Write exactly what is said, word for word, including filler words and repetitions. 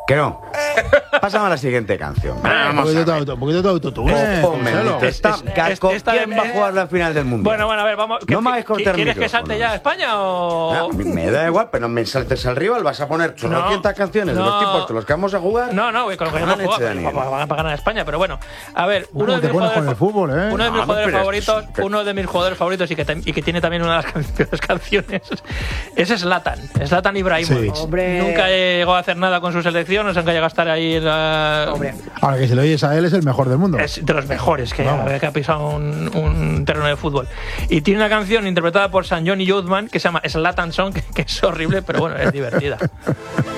Que no. Pásame a la siguiente canción. Vamos un poquito de autotune. ¿Quién va a jugar la final del mundo? Bueno, bueno, a ver, vamos. No me hagáis cortar ¿Quieres que salte ya a España o...? No, me da igual, pero no me saltes al rival. Vas a poner solo No, quinientas canciones no. de los tipos con los que vamos a jugar. No, no, con los que vamos a jugar. Van a ganar a España, pero bueno. A ver, uno ¿Cómo de te mis pones jugadores, con el fútbol, eh? uno de mis No, jugadores pero favoritos, es que- uno de mis jugadores favoritos y que, tam- y que tiene también una de las can- peores canciones, es Zlatan. Zlatan Ibrahimovic. Sí. Hombre. Nunca llegó a hacer nada con su selección, nunca llegó a estar ahí en la... Hombre. Ahora que si lo oyes a él es el mejor del mundo. Es de los mejores que, Vamos. que ha pisado un, un terreno de fútbol. Y tiene una canción interpretada por San Johnny Youthman que se llama Zlatan Song, que, que es horrible, pero bueno, es divertida.